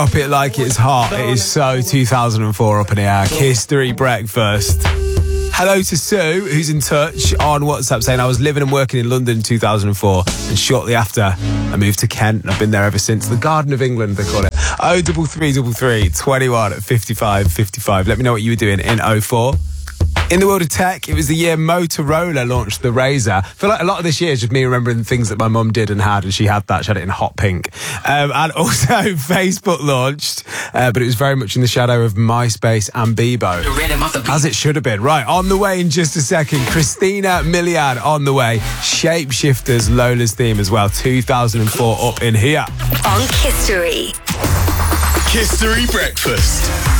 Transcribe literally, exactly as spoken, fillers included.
Up it like it's hot. It is so two thousand four up in here. History breakfast. Hello to Sue, who's in touch on WhatsApp saying I was living and working in London in two thousand four and shortly after I moved to Kent and I've been there ever since. The Garden of England, they call it. oh three three three three, twenty-one, fifty-five, fifty-five. Let me know what you were doing in oh four. In the world of tech, it was the year Motorola launched the Razr. I feel like a lot of this year is just me remembering things that my mum did and had, and she had that. She had it in hot pink. Um, and also, Facebook launched, uh, but it was very much in the shadow of MySpace and Bebo. As it should have been. Right, on the way in just a second. Christina Milian on the way. Shapeshifters, Lola's theme as well. two thousand four up in here. On History. History Breakfast.